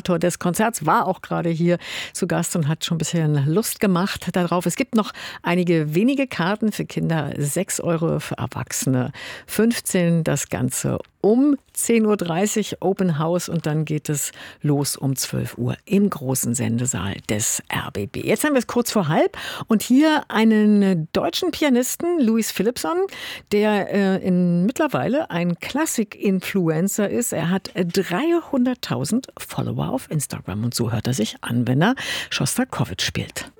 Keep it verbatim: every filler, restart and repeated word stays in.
Moderator des Konzerts, war auch gerade hier zu Gast und hat schon ein bisschen Lust gemacht darauf. Es gibt noch einige wenige Karten für Kinder, sechs Euro, für Erwachsene fünfzehn. Das Ganze um zehn Uhr dreißig Open House und dann geht es los um zwölf Uhr im großen Sendesaal des R B B. Jetzt haben wir es kurz vor halb und hier einen deutschen Pianisten, Louis Philippson, der äh, in, mittlerweile ein Klassik-Influencer ist. Er hat dreihunderttausend Follower auf Instagram und so hört er sich an, wenn er Schostakowitsch spielt.